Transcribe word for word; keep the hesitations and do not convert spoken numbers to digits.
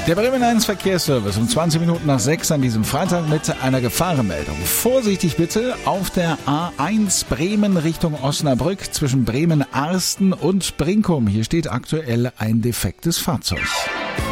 Der Bremen eins Verkehrsservice um zwanzig Minuten nach sechs an diesem Freitag mit einer Gefahrenmeldung. Vorsichtig bitte auf der A eins Bremen Richtung Osnabrück zwischen Bremen-Arsten und Brinkum. Hier steht aktuell ein defektes Fahrzeug.